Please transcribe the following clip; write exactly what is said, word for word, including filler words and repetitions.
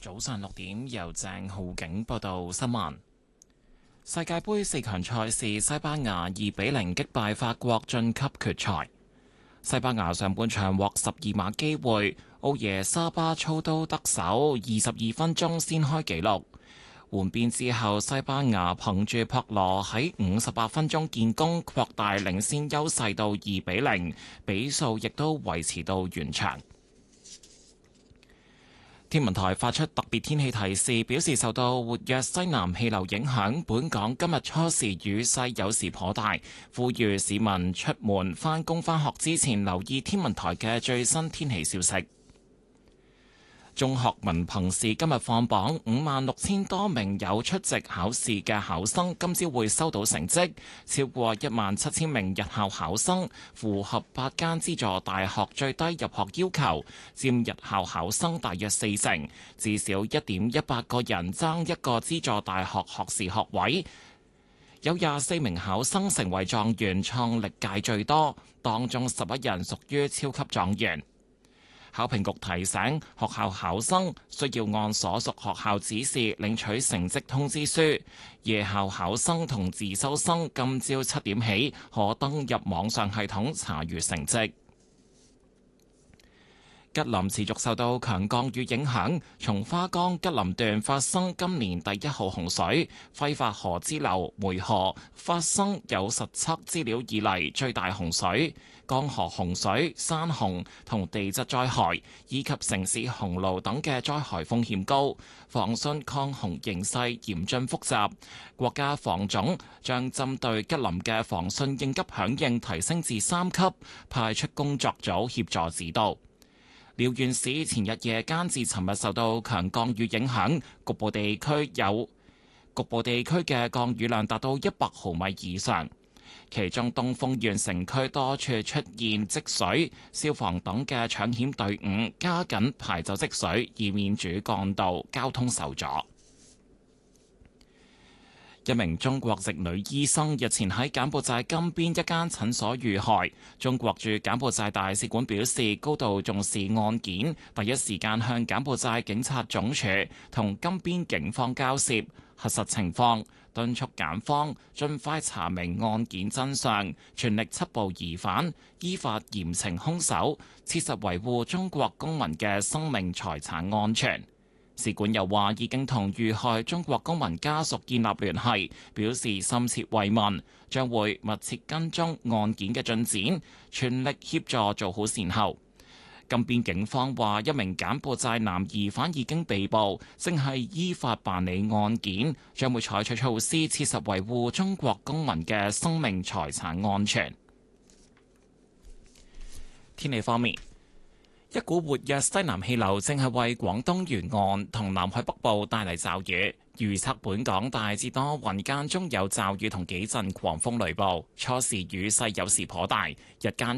早上六點，由鄭浩景報道新聞。世界盃四強賽事，西班牙二比零擊敗法國晉級決賽。西班牙上半場獲十二碼機會，奧耶沙巴操刀得手，二十二分鐘先開紀錄。換邊之後，西班牙憑住博羅喺五十八分鐘建功，擴大領先優勢到二比零，比數亦都維持到完場。天文台發出特別天氣提示，表示受到活躍西南氣流影響，本港今日初時雨勢有時頗大，呼籲市民出門返工返學之前留意天文台嘅最新天氣消息。中學文憑試今日放榜，五萬六千多名有出席考試嘅考生今朝會收到成績，超過一萬七千名日校考生符合八間資助大學最低入學要求，佔日校考生大約四成，至少一點一八個人爭一個資助大學學士學位。有廿四名考生成為狀元，創歷屆最多，當中十一人屬於超級狀元。考評局提醒學校考生需要按所屬學校指示領取成績通知書。夜校考生同自修生今朝七點起可登入網上系統查閱成績。吉林持續受到強降雨影響，松花江吉林段發生今年第一號洪水，揮發河支流梅河發生有實測資料以嚟最大洪水，江河洪水、山洪同地質災害以及城市洪澇等嘅災害風險高，防汛抗洪形勢嚴峻複雜。國家防總將針對吉林嘅防汛應急響應提升至三級，派出工作組協助指導。遼源市前日夜間至尋日受到強降雨影響，局部地區有局部地區嘅降雨量達到一百毫米以上，其中東豐縣城區多處出現積水，消防等嘅搶險隊伍加緊排走積水，以免主幹道交通受阻。一名中國籍女醫生日前喺柬埔寨金邊一間診所遇害，中國駐柬埔寨大使館表示高度重視案件，第一時間向柬埔寨警察總署同金邊警方交涉，核實情況，敦促柬方盡快查明案件真相，全力緝捕疑犯，依法嚴懲兇手，切實維護中國公民嘅生命財產安全。使館又話已經同遇害中國公民家屬建立聯繫，表示深切慰問，將會密切跟蹤案件嘅進展，全力協助做好善後。金邊警方話一名柬埔寨男疑犯已經被捕，正係依法辦理案件，將會採取措施切實維護中國公民嘅生命財產安全。天氣方面，一股活躍西南氣流正係為廣東沿岸同南海北部帶嚟驟雨，預測本港大致多雲間中有驟雨同幾陣狂風雷暴，初時雨勢有時頗大，日間